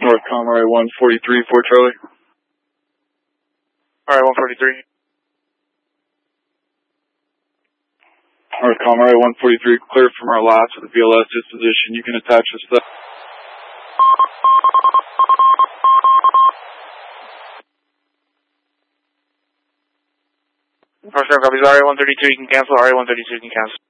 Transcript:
Northcom RA-143, Fort Charlie. RA-143. Northcom RA-143, clear from our last with the BLS disposition. You can attach this stuff. Northcom copies RA-132, you can cancel. RA-132, you can cancel.